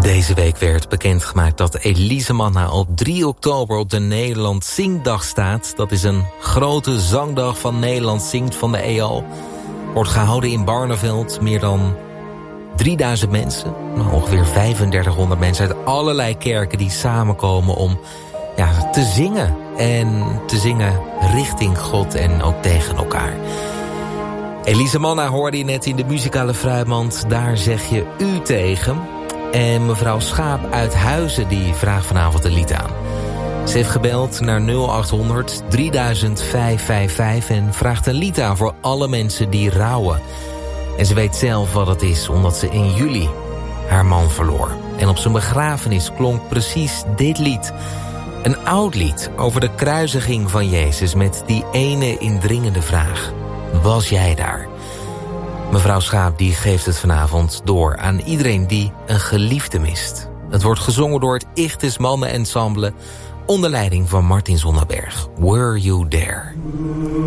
Deze week werd bekendgemaakt dat Elise Manna op 3 oktober op de Nederland Zingdag staat. Dat is een grote zangdag van Nederland Zingt van de EO. Wordt gehouden in Barneveld. Meer dan 3000 mensen, ongeveer 3500 mensen uit allerlei kerken die samenkomen om te zingen. En te zingen richting God en ook tegen elkaar. Elise Manna hoorde je net in de muzikale fruitmand. Daar zeg je u tegen. En mevrouw Schaap uit Huizen die vraagt vanavond een lied aan. Ze heeft gebeld naar 0800 3000 555 en vraagt een lied aan voor alle mensen die rouwen. En ze weet zelf wat het is, omdat ze in juli haar man verloor. En op zijn begrafenis klonk precies dit lied. Een oud lied over de kruisiging van Jezus met die ene indringende vraag. Was jij daar? Mevrouw Schaap die geeft het vanavond door aan iedereen die een geliefde mist. Het wordt gezongen door het Ichthys Mannenensemble onder leiding van Martin Zonderberg. Were You There?